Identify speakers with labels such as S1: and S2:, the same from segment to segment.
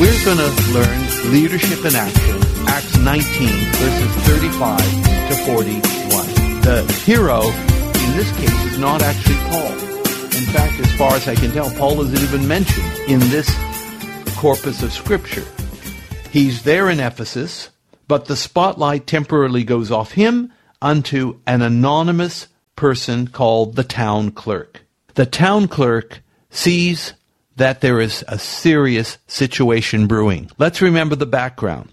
S1: We're going to learn leadership in action, Acts 19, verses 35 to 41. The hero in this case is not actually Paul. In fact, as far as I can tell, Paul isn't even mentioned in this corpus of Scripture. He's there in Ephesus, but the spotlight temporarily goes off him unto an anonymous person called the town clerk. The town clerk sees that there is a serious situation brewing. Let's remember the background.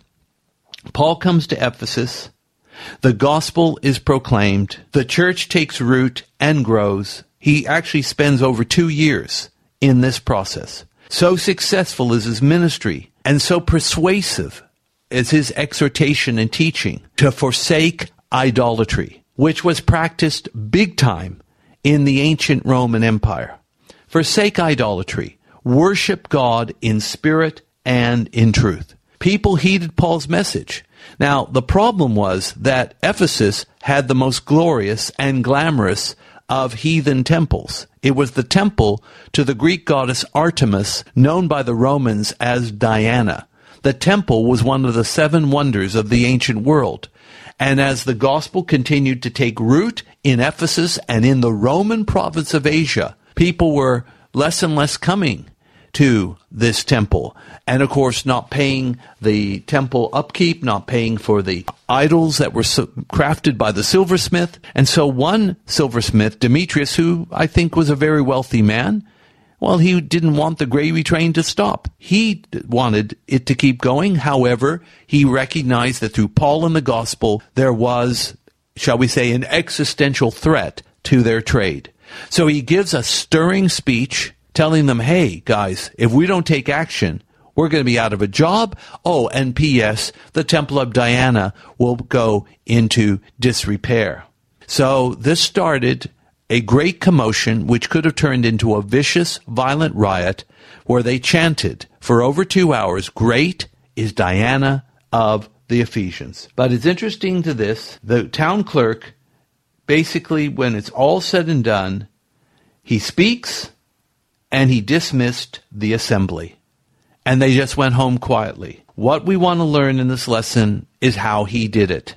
S1: Paul comes to Ephesus. The gospel is proclaimed. The church takes root and grows. He actually spends over 2 years in this process. So successful is his ministry, and so persuasive is his exhortation and teaching to forsake idolatry, which was practiced big time in the ancient Roman Empire. Forsake idolatry. Worship God in spirit and in truth. People heeded Paul's message. Now, the problem was that Ephesus had the most glorious and glamorous of heathen temples. It was the temple to the Greek goddess Artemis, known by the Romans as Diana. The temple was one of the 7 wonders of the ancient world. And as the gospel continued to take root in Ephesus and in the Roman province of Asia, people were less and less coming to this temple. And of course, not paying the temple upkeep, not paying for the idols that were crafted by the silversmith. And so one silversmith, Demetrius, who I think was a very wealthy man, well, he didn't want the gravy train to stop. He wanted it to keep going. However, he recognized that through Paul and the gospel, there was, shall we say, an existential threat to their trade. So he gives a stirring speech telling them, hey, guys, if we don't take action, we're going to be out of a job. Oh, and P.S., the Temple of Diana will go into disrepair. So this started a great commotion which could have turned into a vicious, violent riot where they chanted for over 2 hours, "Great is Diana of the Ephesians." But it's interesting to this, the town clerk, basically, when it's all said and done, he speaks and he dismissed the assembly. And they just went home quietly. What we want to learn in this lesson is how he did it.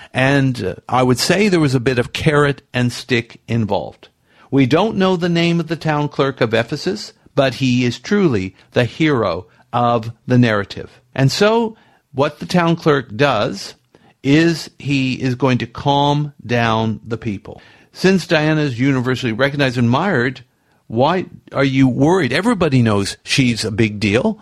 S1: And I would say there was a bit of carrot and stick involved. We don't know the name of the town clerk of Ephesus, but he is truly the hero of the narrative. And so what the town clerk does is he is going to calm down the people. Since Diana is universally recognized and admired, why are you worried? Everybody knows she's a big deal.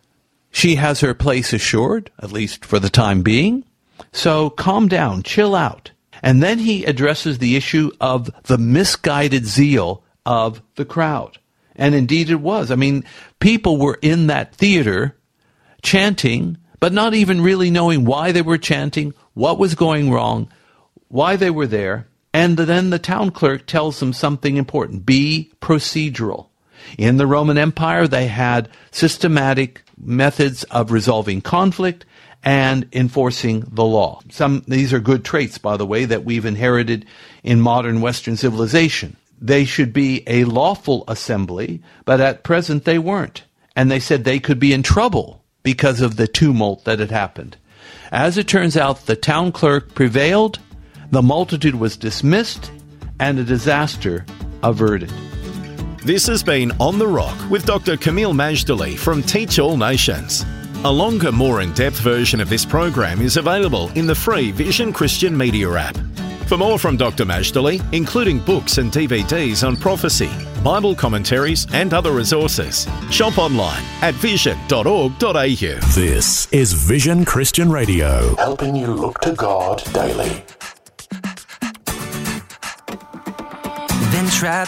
S1: She has her place assured, at least for the time being. So calm down, chill out. And then he addresses the issue of the misguided zeal of the crowd. And indeed it was. I mean, people were in that theater chanting, but not even really knowing why they were chanting, what was going wrong, why they were there. And then the town clerk tells them something important. Be procedural. In the Roman Empire, they had systematic methods of resolving conflict and enforcing the law. These are good traits, by the way, that we've inherited in modern Western civilization. They should be a lawful assembly, but at present they weren't. And they said they could be in trouble because of the tumult that had happened. As it turns out, the town clerk prevailed, the multitude was dismissed, and a disaster averted.
S2: This has been On the Rock with Dr. Kameel Majdali from Teach All Nations. A longer, more in-depth version of this program is available in the free Vision Christian Media app. For more from Dr. Majdali, including books and DVDs on prophecy, Bible commentaries and other resources, shop online at vision.org.au.
S3: This is Vision Christian Radio,
S4: helping you look to God daily.
S5: Been trapped